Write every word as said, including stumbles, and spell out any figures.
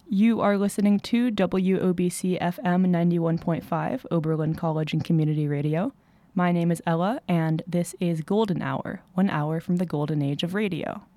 You are listening to W O B C F M ninety-one point five, Oberlin College and Community Radio. My name is Ella, and this is Golden Hour, one hour from the golden age of radio.